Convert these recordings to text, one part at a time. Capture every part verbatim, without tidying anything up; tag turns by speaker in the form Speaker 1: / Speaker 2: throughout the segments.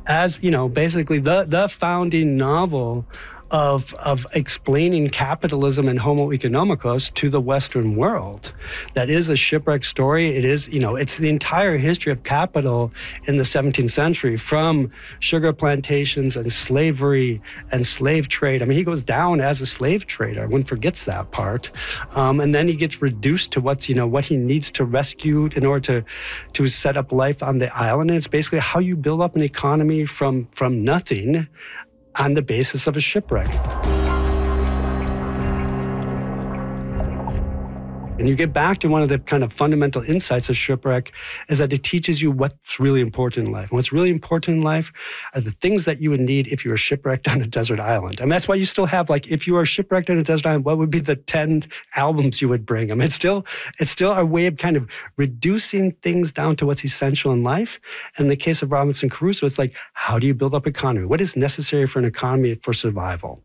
Speaker 1: as, you know, basically the, the founding novel of of explaining capitalism and Homo economicus to the Western world. That is a shipwreck story. It is, you know, it's the entire history of capital in the seventeenth century, from sugar plantations and slavery and slave trade. I mean, he goes down as a slave trader. One forgets that part. Um, and then he gets reduced to what's, you know, what he needs to rescue in order to to set up life on the island. And it's basically how you build up an economy from from nothing on the basis of a shipwreck. And you get back to one of the kind of fundamental insights of shipwreck is that it teaches you what's really important in life. And what's really important in life are the things that you would need if you were shipwrecked on a desert island. I mean, that's why you still have, like, if you are shipwrecked on a desert island, what would be the ten albums you would bring? I mean, it's still, it's still a way of kind of reducing things down to what's essential in life. In the case of Robinson Crusoe, it's like, how do you build up economy? What is necessary for an economy for survival?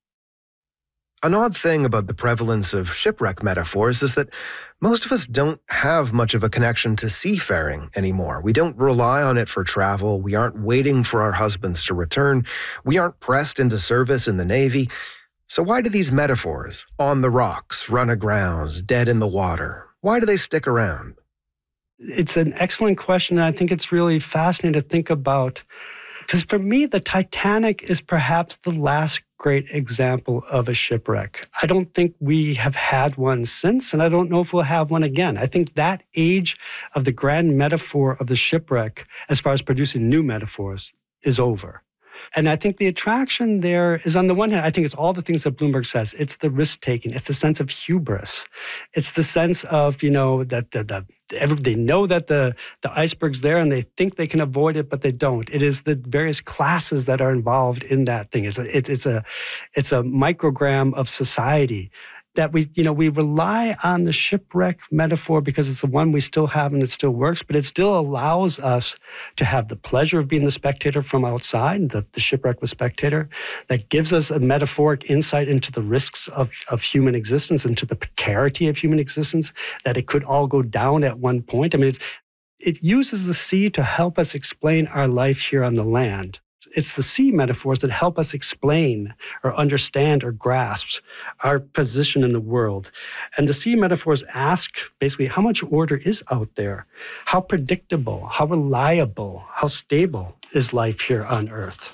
Speaker 2: An odd thing about the prevalence of shipwreck metaphors is that most of us don't have much of a connection to seafaring anymore. We don't rely on it for travel. We aren't waiting for our husbands to return. We aren't pressed into service in the Navy. So why do these metaphors, on the rocks, run aground, dead in the water, why do they stick around?
Speaker 1: It's an excellent question, and I think it's really fascinating to think about. Because for me, the Titanic is perhaps the last great example of a shipwreck. I don't think we have had one since, and I don't know if we'll have one again. I think that age of the grand metaphor of the shipwreck, as far as producing new metaphors, is over. And I think the attraction there is, on the one hand, I think it's all the things that Bloomberg says. It's the risk-taking. It's the sense of hubris. It's the sense of, you know, that the, the every, they know that the, the iceberg's there and they think they can avoid it, but they don't. It is the various classes that are involved in that thing. It's a, it, it's a, it's a microgram of society that we, you know, we rely on the shipwreck metaphor because it's the one we still have and it still works, but it still allows us to have the pleasure of being the spectator from outside, the, the shipwreck was spectator. That gives us a metaphoric insight into the risks of, of human existence, into the precarity of human existence, that it could all go down at one point. I mean, it's, it uses the sea to help us explain our life here on the land. It's the sea metaphors that help us explain or understand or grasp our position in the world. And the sea metaphors ask basically how much order is out there? How predictable, how reliable, how stable is life here on Earth?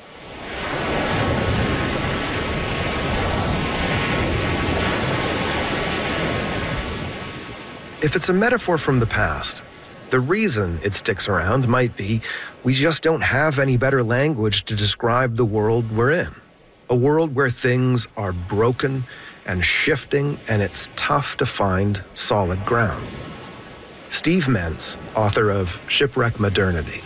Speaker 2: If it's a metaphor from the past, the reason it sticks around might be we just don't have any better language to describe the world we're in. A world where things are broken and shifting, and it's tough to find solid ground. Steve Mentz, author of Shipwreck Modernity.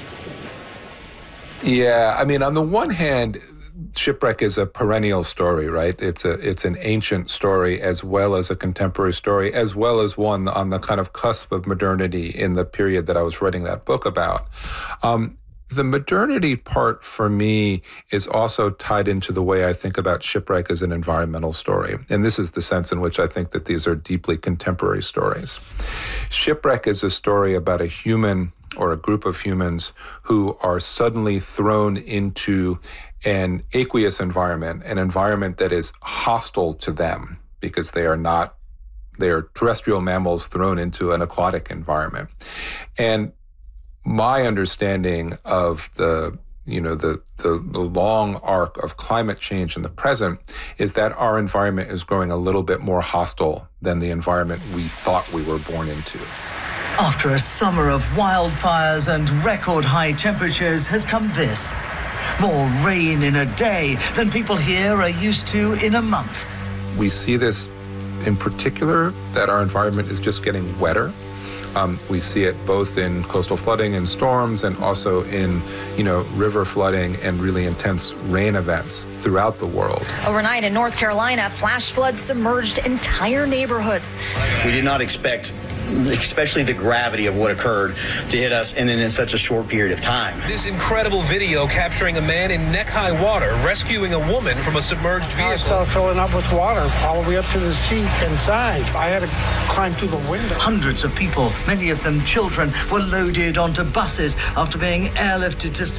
Speaker 3: Yeah, I mean, on the one hand, shipwreck is a perennial story, right? It's a it's an ancient story as well as a contemporary story, as well as one on the kind of cusp of modernity in the period that I was writing that book about. Um, the modernity part for me is also tied into the way I think about shipwreck as an environmental story. And this is the sense in which I think that these are deeply contemporary stories. Shipwreck is a story about a human or a group of humans who are suddenly thrown into an aqueous environment, an environment that is hostile to them because they are not, they are terrestrial mammals thrown into an aquatic environment. And my understanding of the, you know, the, the, the long arc of climate change in the present is that our environment is growing a little bit more hostile than the environment we thought we were born into.
Speaker 4: After a summer of wildfires and record high temperatures has come this. More rain in a day than people here are used to in a month.
Speaker 3: We see this in particular, that our environment is just getting wetter. Um, we see it both in coastal flooding and storms, and also in, you know, river flooding and really intense rain events throughout the world.
Speaker 5: Overnight in North Carolina, flash floods submerged entire neighborhoods.
Speaker 6: We did not expect, especially the gravity of what occurred, to hit us, and then in such a short period of time.
Speaker 7: This incredible video capturing a man in neck-high water rescuing a woman from a submerged vehicle.
Speaker 8: I started filling up with water all the way up to the seat inside. I had to climb through the window.
Speaker 4: Hundreds of people, many of them children, were loaded onto buses after being airlifted to